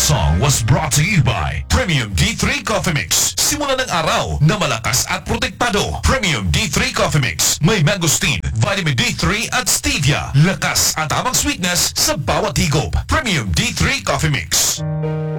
song was brought to you by Premium D3 Coffee Mix. Simula ng araw na malakas at protektado. Premium D3 Coffee Mix. May mangosteen, vitamin D3 at stevia. Lakas at tamang sweetness sa bawat higop. Premium D3 Coffee Mix.